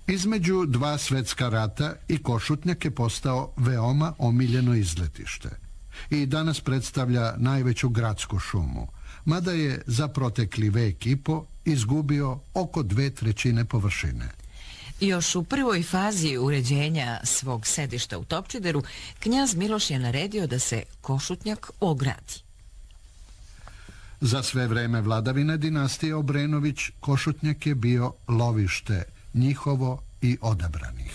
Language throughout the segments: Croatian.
Između dva svetska rata i Košutnjak je postao veoma omiljeno izletište i danas predstavlja najveću gradsku šumu, mada je za protekli vek i po izgubio oko 2/3 površine. Još u prvoj fazi uređenja svog sedišta u Topčideru, knjaz Miloš je naredio da se Košutnjak ogradi. Za sve vreme vladavine dinastije Obrenović, Košutnjak je bio lovište njihovo i odabranih.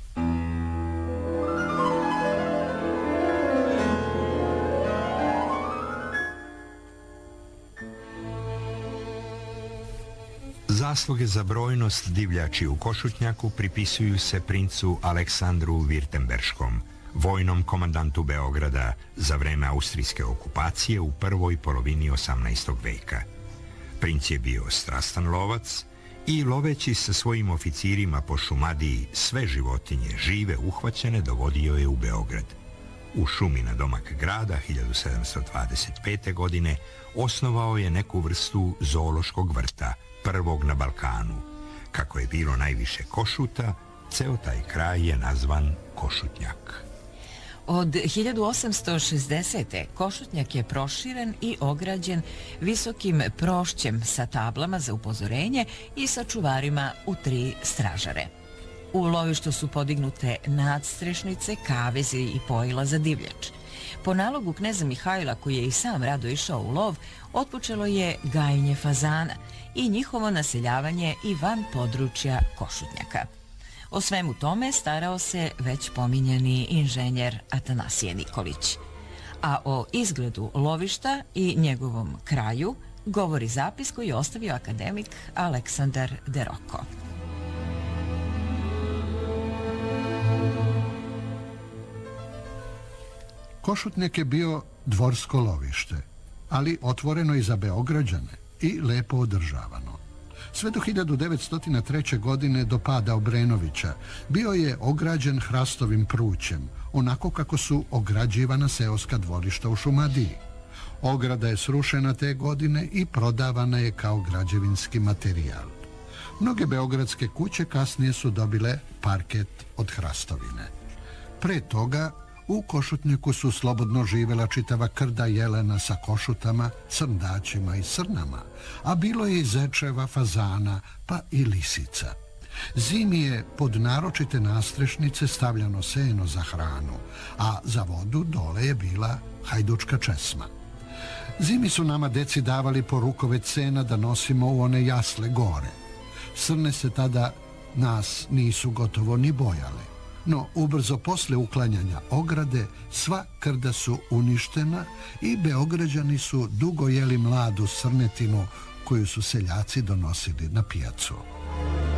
Zasluge za brojnost divljači u Košutnjaku pripisuju se princu Aleksandru Virtemberškom, vojnom komandantu Beograda za vreme austrijske okupacije u prvoj polovini 18. veka. Princ je bio strastan lovac i loveći sa svojim oficirima po Šumadiji sve životinje žive uhvaćene dovodio je u Beograd. U šumi na domak grada 1725. godine osnovao je neku vrstu zoološkog vrta, prvog na Balkanu. Kako je bilo najviše košuta, ceo taj kraj je nazvan Košutnjak. Od 1860. Košutnjak je proširen i ograđen visokim prošćem sa tablama za upozorenje i sa čuvarima u 3 stražare. U lovištu su podignute nadstrešnice, kavezi i pojila za divljač. Po nalogu kneza Mihajla, koji je i sam rado išao u lov, otpočelo je gajenje fazana i njihovo naseljavanje i van područja Košutnjaka. O svemu tome starao se već pominjani inženjer Atanasije Nikolić. A o izgledu lovišta i njegovom kraju govori zapis koji je ostavio akademik Aleksandar Deroko. Košutnjak je bio dvorsko lovište, ali otvoreno i za Beograđane i lepo održavano. Sve do 1903. godine do pada Obrenovića bio je ograđen hrastovim prućem, onako kako su ograđivana seoska dvorišta u Šumadiji. Ograda je srušena te godine i prodavana je kao građevinski materijal. Mnoge beogradske kuće kasnije su dobile parket od hrastovine. Pre toga u Košutnjaku su slobodno živela čitava krda jelena sa košutama, crndaćima i srnama, a bilo je i zečeva, fazana, pa i lisica. Zimi je pod naročite nastrešnice stavljano seno za hranu, a za vodu dole je bila hajdučka česma. Zimi su nama deci davali po rukove cena da nosimo u one jasle gore. Srne se tada nas nisu gotovo ni bojale. No, ubrzo posle uklanjanja ograde, sva krda su uništena i Beograđani su dugo jeli mladu srnetinu koju su seljaci donosili na pijacu.